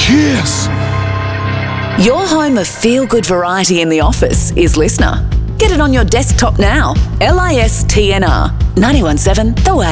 Cheers! Your home of feel-good variety in the office is Listener. Get it on your desktop now. LISTNR 91.7 The Way.